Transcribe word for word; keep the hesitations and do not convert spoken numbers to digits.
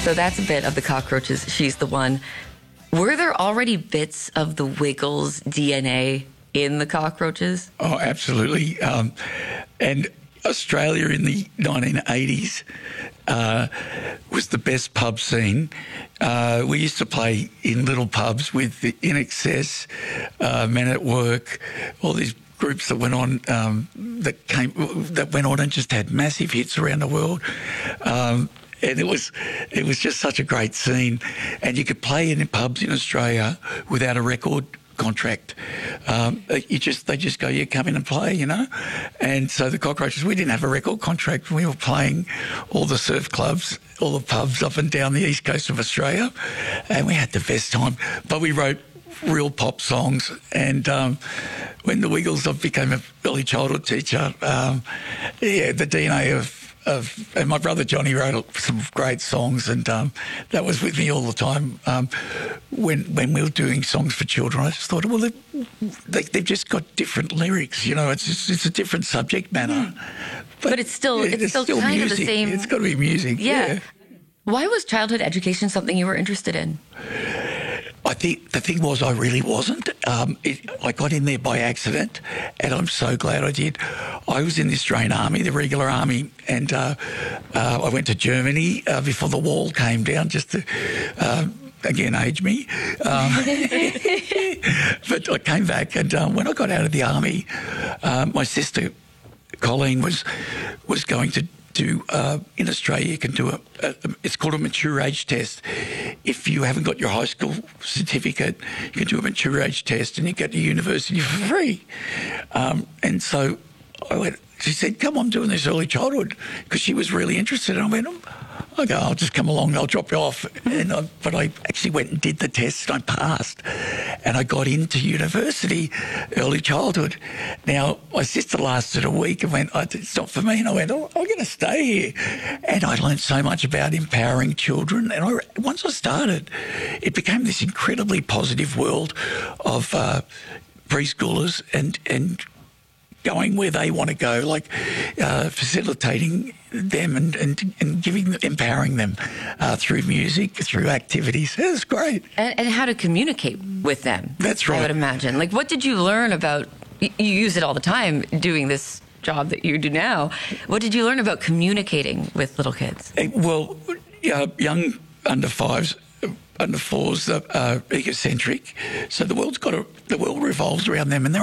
So that's a bit of the Cockroaches. She's the One. Were there already bits of the Wiggles D N A in the Cockroaches? Oh, absolutely. Um, and Australia in the nineteen eighties uh, was the best pub scene. Uh, we used to play in little pubs with the In Excess, uh, Men at Work, all these groups that went on um, that came that went on and just had massive hits around the world. Um, And it was, it was just such a great scene, and you could play in pubs in Australia without a record contract. Um, you just, they just go, yeah, come in and play, you know. And so the Cockroaches, we didn't have a record contract. We were playing all the surf clubs, all the pubs up and down the east coast of Australia, and we had the best time. But we wrote real pop songs, and um, when the Wiggles, I became an early childhood teacher. Um, yeah, the D N A of Of, and my brother Johnny wrote some great songs, and um, that was with me all the time. Um, when when we were doing songs for children, I just thought, well, they, they, they've just got different lyrics. You know, it's just, it's a different subject matter, but, but it's still yeah, it's, it's still, still kind music. of the same. It's got to be music. Yeah. yeah. Why was childhood education something you were interested in? I think the thing was I really wasn't. Um, it, I got in there by accident, and I'm so glad I did. I was in the Australian Army, the regular army, and uh, uh, I went to Germany uh, before the wall came down, just to, uh, again, age me. Um, but I came back, and um, when I got out of the army, uh, my sister, Colleen, was was going to do, uh, in Australia, you can do a, a, it's called a mature age test. If you haven't got your high school certificate, you can do a mature age test and you get to university for free. Um, and so I went, she said, come on, doing this early childhood, because she was really interested. And I went, okay, I'll just come along, I'll drop you off. And I, but I actually went and did the test, and I passed. And I got into university, early childhood. Now, my sister lasted a week and went, oh, it's not for me. And I went, oh, I'm going to stay here. And I learned so much about empowering children. And I, once I started, it became this incredibly positive world of uh, preschoolers and and going where they want to go, like uh, facilitating them and, and, and giving, empowering them uh, through music, through activities. It was great. And, and how to communicate with them. That's right. I would imagine. Like, what did you learn about, you use it all the time doing this job that you do now. What did you learn about communicating with little kids? Well, uh, young under fives, under fours are uh, egocentric. So the world's got a, the world revolves around them, and they're